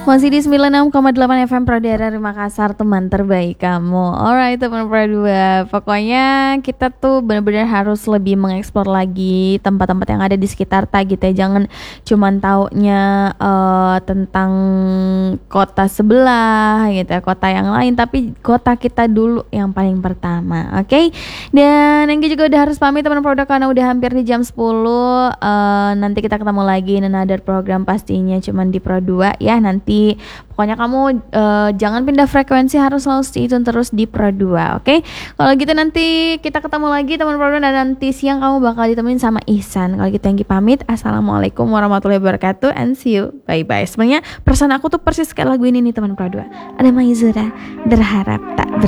Masih di 96,8 FM Pro Daerah Makassar, teman terbaik kamu. Alright teman Pro 2. Pokoknya kita tuh benar-benar harus lebih mengeksplor lagi tempat-tempat yang ada di sekitar kita gitu ya. Jangan cuman taunya tentang kota sebelah gitu ya, kota yang lain, tapi kota kita dulu yang paling pertama. Oke? Dan Enggi juga udah harus pamit teman Pro 2 karena udah hampir di jam 10. Nanti kita ketemu lagi in another program pastinya cuman di Pro 2 ya. Nanti pokoknya kamu jangan pindah frekuensi, harus selalu stay tune terus di Pro 2. Oke? Kalau gitu nanti kita ketemu lagi teman Pro 2, dan nanti siang kamu bakal ditemenin sama Ihsan. Kalau gitu Enggi pamit. Assalamualaikum warahmatullahi wabarakatuh and see you. Bye bye. Sebenarnya perasaan aku tuh persis kayak lagu ini nih teman Pro 2. Ada Maizura, berharap tak